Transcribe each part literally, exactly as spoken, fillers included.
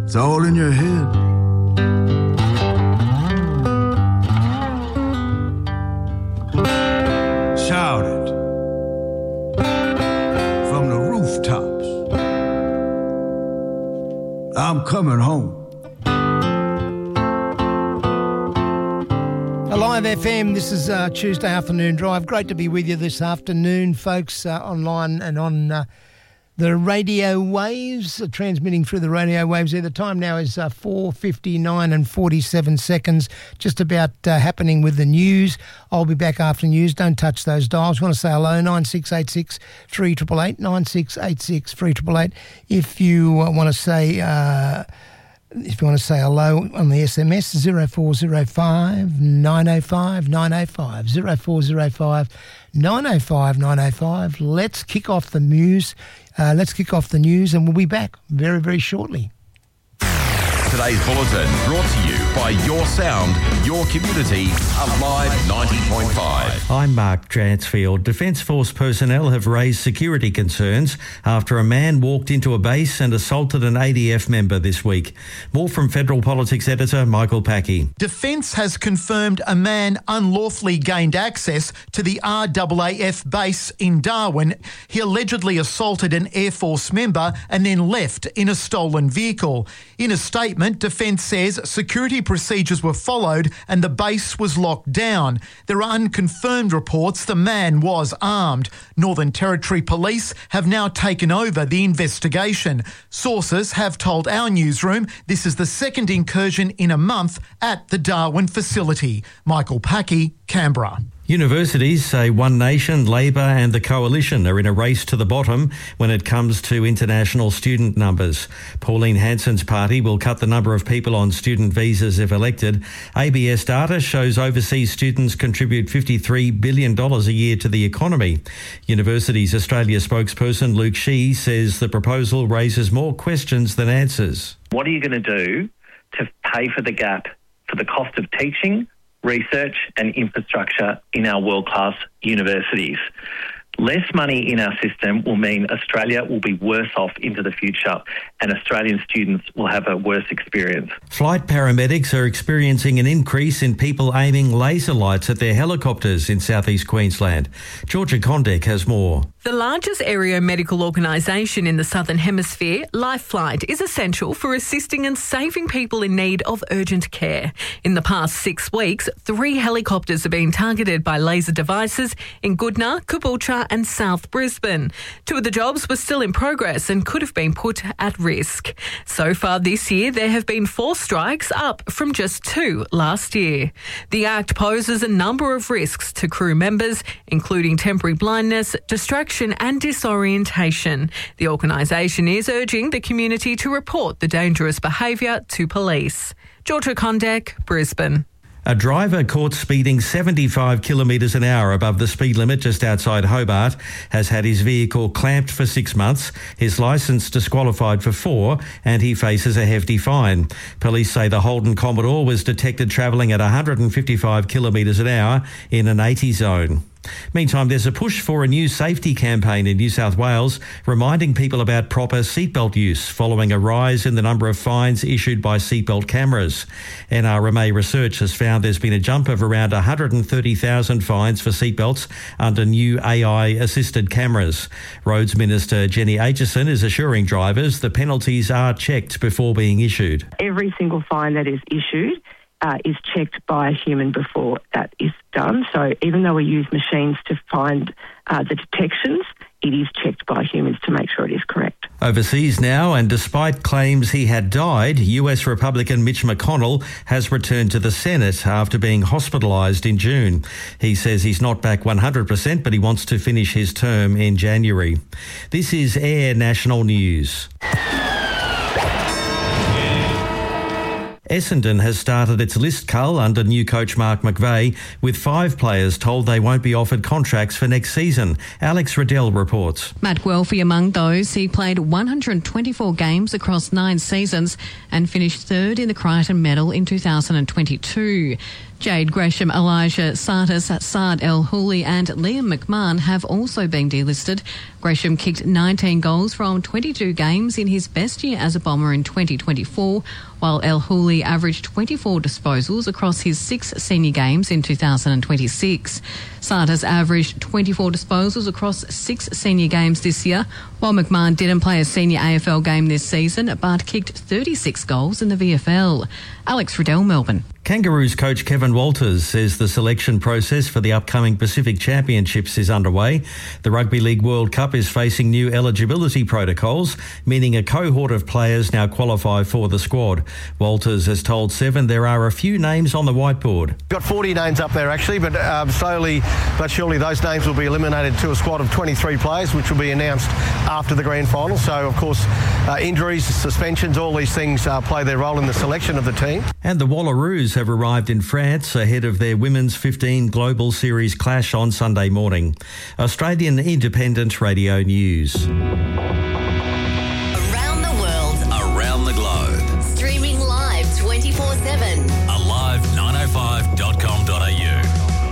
It's all in your head. Shout it from the rooftops. I'm coming home. Alive F M, this is uh, Tuesday Afternoon Drive. Great to be with you this afternoon, folks, uh, online and on uh, the radio waves, uh, transmitting through the radio waves there. The time now is uh, four fifty-nine and forty-seven seconds, just about uh, happening with the news. I'll be back after news. Don't touch those dials. You want to say hello, nine six eight six, three eight eight eight, nine six eight six, three eight eight eight. If you uh, want to say... Uh, If you want to say hello on the S M S, zero four zero five, nine oh five, nine oh five, zero four zero five, nine oh five, nine oh five. Let's kick off the news. Uh, let's kick off the news and we'll be back very, very shortly. Today's bulletin brought to you by Your Sound, Your Community, Alive ninety point five. I'm Mark Dransfield. Defence Force personnel have raised security concerns after a man walked into a base and assaulted an A D F member this week. More from Federal Politics editor Michael Packey. Defence has confirmed a man unlawfully gained access to the R A A F base in Darwin. He allegedly assaulted an Air Force member and then left in a stolen vehicle. In a statement, Defence says security procedures were followed and the base was locked down. There are unconfirmed reports the man was armed. Northern Territory Police have now taken over the investigation. Sources have told our newsroom this is the second incursion in a month at the Darwin facility. Michael Packey, Canberra. Universities say One Nation, Labor and the Coalition are in a race to the bottom when it comes to international student numbers. Pauline Hanson's party will cut the number of people on student visas if elected. A B S data shows overseas students contribute fifty-three billion dollars a year to the economy. Universities Australia spokesperson Luke Shee says the proposal raises more questions than answers. What are you going to do to pay for the gap for the cost of teaching, research and infrastructure in our world-class universities? Less money in our system will mean Australia will be worse off into the future and Australian students will have a worse experience. Flight paramedics are experiencing an increase in people aiming laser lights at their helicopters in southeast Queensland. Georgia Condek has more. The largest area medical organisation in the Southern Hemisphere, LifeFlight, is essential for assisting and saving people in need of urgent care. In the past six weeks, three helicopters have been targeted by laser devices in Goodna, Caboolture and South Brisbane. Two of the jobs were still in progress and could have been put at risk. So far this year, there have been four strikes, up from just two last year. The act poses a number of risks to crew members, including temporary blindness, distraction and disorientation. The organisation is urging the community to report the dangerous behaviour to police. Georgia Condek, Brisbane. A driver caught speeding seventy-five kilometres an hour above the speed limit just outside Hobart has had his vehicle clamped for six months, his licence disqualified for four, and he faces a hefty fine. Police say the Holden Commodore was detected travelling at one hundred fifty-five kilometres an hour in an eighty zone. Meantime, there's a push for a new safety campaign in New South Wales, reminding people about proper seatbelt use following a rise in the number of fines issued by seatbelt cameras. N R M A research has found there's been a jump of around one hundred thirty thousand fines for seatbelts under new A I-assisted cameras. Roads Minister Jenny Aitchison is assuring drivers the penalties are checked before being issued. Every single fine that is issued Uh, is checked by a human before that is done. So even though we use machines to find uh, the detections, it is checked by humans to make sure it is correct. Overseas now, and despite claims he had died, U S Republican Mitch McConnell has returned to the Senate after being hospitalised in June. He says he's not back one hundred percent, but he wants to finish his term in January. This is Air National News. Essendon has started its list cull under new coach Mark McVeigh, with five players told they won't be offered contracts for next season. Alex Riddell reports. Matt Guelphy among those. He played one hundred twenty-four games across nine seasons and finished third in the Crichton Medal in two thousand twenty-two. Jade Gresham, Elijah Sartis, Saad El Houli and Liam McMahon have also been delisted. Gresham kicked nineteen goals from twenty-two games in his best year as a Bomber in twenty twenty-four, while El Houli averaged twenty-four disposals across his six senior games in two thousand twenty-six. Sartis averaged twenty-four disposals across six senior games this year, while McMahon didn't play a senior A F L game this season but kicked thirty-six goals in the V F L. Alex Riddell, Melbourne. Kangaroos coach Kevin Walters says the selection process for the upcoming Pacific Championships is underway. The Rugby League World Cup is facing new eligibility protocols, meaning a cohort of players now qualify for the squad. Walters has told Seven there are a few names on the whiteboard. Got forty names up there actually, but um, slowly but surely those names will be eliminated to a squad of twenty-three players, which will be announced after the grand final. So, of course, uh, injuries, suspensions, all these things uh, play their role in the selection of the team. And the Wallaroos have arrived in France ahead of their Women's fifteen Global Series clash on Sunday morning. Australian Independent Radio News. Around the world. Around the globe. Streaming live twenty-four seven. alive nine oh five dot com dot a u.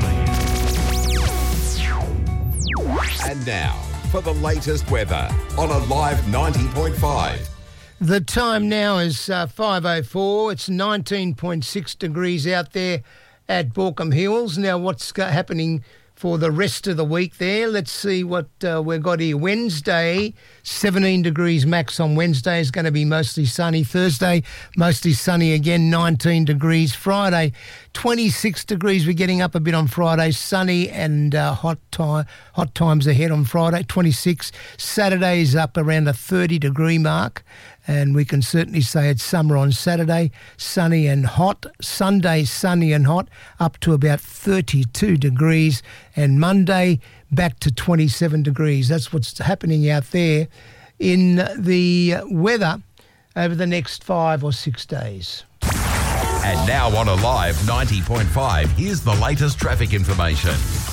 And now, for the latest weather on Alive ninety point five. The time now is uh, five oh four. It's nineteen point six degrees out there at Borkham Hills. Now, what's go- happening for the rest of the week there? Let's see what uh, we've got here. Wednesday, seventeen degrees max on Wednesday. Is going to be mostly sunny. Thursday, mostly sunny again, nineteen degrees. Friday, twenty-six degrees. We're getting up a bit on Friday. Sunny and uh, hot time, hot times ahead on Friday, twenty-six. Saturday is up around the thirty degree mark. And we can certainly say it's summer on Saturday, sunny and hot. Sunday, sunny and hot, up to about thirty-two degrees. And Monday, back to twenty-seven degrees. That's what's happening out there in the weather over the next five or six days. And now on Alive ninety point five, here's the latest traffic information.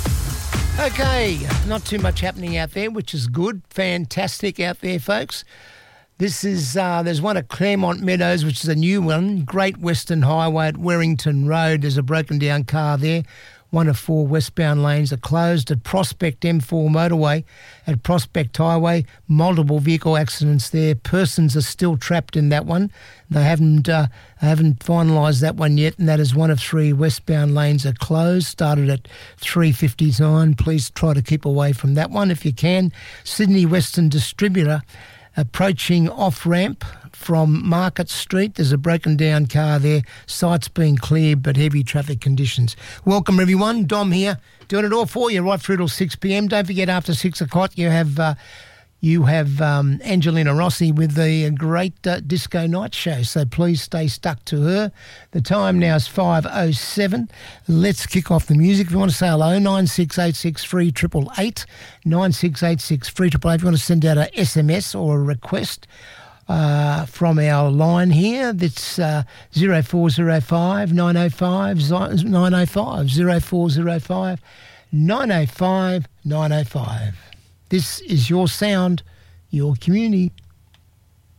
Okay, not too much happening out there, which is good. Fantastic out there, folks. This is, uh, there's one at Claremont Meadows, which is a new one. Great Western Highway at Warrington Road. There's a broken down car there. One of four westbound lanes are closed. At Prospect M four motorway at Prospect Highway, multiple vehicle accidents there. Persons are still trapped in that one. They haven't uh, haven't finalised that one yet, and that is one of three westbound lanes are closed. Started at three fifty-nine. Please try to keep away from that one if you can. Sydney Western Distributor, approaching off-ramp from Market Street. There's a broken down car there. Site's been cleared, but heavy traffic conditions. Welcome, everyone. Dom here, doing it all for you right through till six p.m. Don't forget, after six o'clock, you have uh, you have um, Angelina Rossi with the great uh, Disco Night Show. So please stay stuck to her. The time now is five oh seven. Let's kick off the music. If you want to say hello, nine six eight six three eight eight eight, nine six eight six three eight eight eight. If you want to send out a S M S or a request uh, from our line here, that's uh, zero four zero five nine oh five nine oh five, zero four zero five nine oh five nine oh five. This is your sound, your community.